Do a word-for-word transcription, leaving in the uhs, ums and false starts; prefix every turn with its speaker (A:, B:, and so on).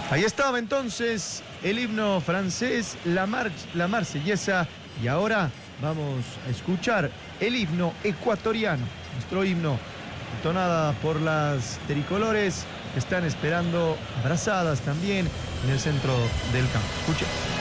A: Ahí estaba entonces el himno francés, la, mar la marsellesa, y ahora vamos a escuchar el himno ecuatoriano, nuestro himno, entonada por las tricolores que están esperando abrazadas también en el centro del campo. Escuchen.